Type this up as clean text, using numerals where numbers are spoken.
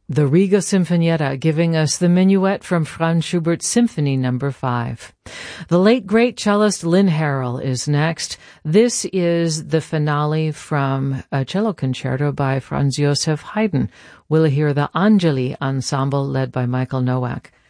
The Riga Sinfonietta, giving us the minuet from Franz Schubert's Symphony No. 5. The late great cellist Lynn Harrell is next. This is the finale from a cello concerto by Franz Joseph Haydn. We'll hear the Angeli Ensemble led by Michael Nowak.